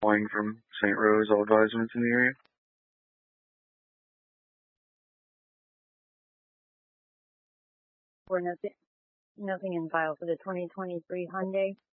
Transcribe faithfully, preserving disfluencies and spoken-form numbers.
calling from Saint Rose, all advisements in the area. For nothing, nothing in file for the twenty twenty-three Hyundai.